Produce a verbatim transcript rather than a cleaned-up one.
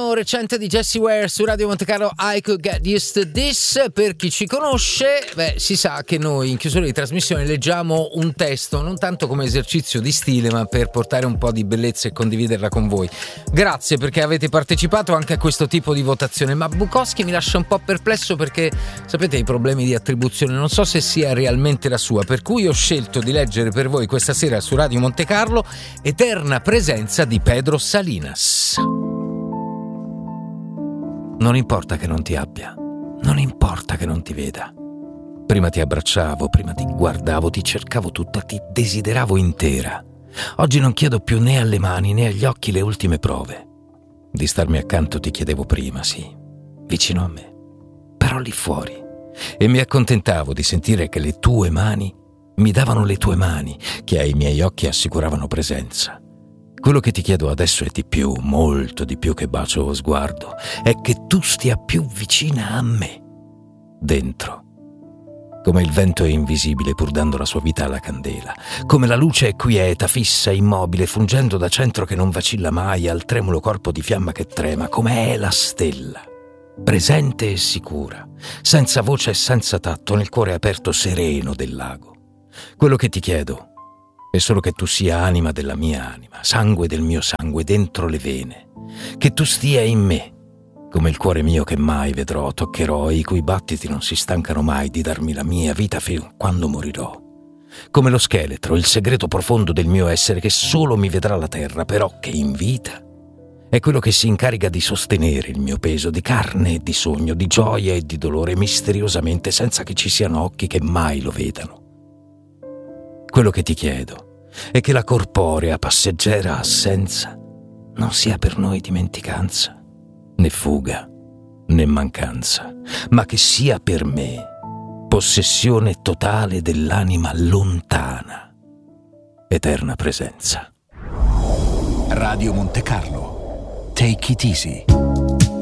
brano recente di Jessie Ware su Radio Monte Carlo, I Could Get Used to This. Per chi ci conosce, beh, si sa che noi in chiusura di trasmissione leggiamo un testo non tanto come esercizio di stile, ma per portare un po' di bellezza e condividerla con voi. Grazie perché avete partecipato anche a questo tipo di votazione, ma Bukowski mi lascia un po' perplesso perché sapete i problemi di attribuzione, non so se sia realmente la sua, per cui ho scelto di leggere per voi questa sera su Radio Monte Carlo Eterna presenza di Pedro Salinas. Non importa che non ti abbia, non importa che non ti veda. Prima ti abbracciavo, prima ti guardavo, ti cercavo tutta, ti desideravo intera. Oggi non chiedo più né alle mani né agli occhi le ultime prove. Di starmi accanto ti chiedevo prima, sì, vicino a me, però lì fuori. E mi accontentavo di sentire che le tue mani mi davano le tue mani, che ai miei occhi assicuravano presenza. Quello che ti chiedo adesso è di più, molto di più che bacio o sguardo, è che tu stia più vicina a me, dentro. Come il vento è invisibile pur dando la sua vita alla candela, come la luce è quieta, fissa, immobile, fungendo da centro che non vacilla mai al tremulo corpo di fiamma che trema, come è la stella, presente e sicura, senza voce e senza tatto, nel cuore aperto sereno del lago. Quello che ti chiedo è solo che tu sia anima della mia anima, sangue del mio sangue dentro le vene, che tu stia in me, come il cuore mio che mai vedrò, toccherò e i cui battiti non si stancano mai di darmi la mia vita fino a quando morirò. Come lo scheletro, il segreto profondo del mio essere che solo mi vedrà la terra, però che in vita è quello che si incarica di sostenere il mio peso di carne e di sogno, di gioia e di dolore, misteriosamente, senza che ci siano occhi che mai lo vedano. Quello che ti chiedo è che la corporea passeggera assenza non sia per noi dimenticanza, né fuga, né mancanza, ma che sia per me possessione totale dell'anima lontana, eterna presenza. Radio Monte Carlo. Take it easy.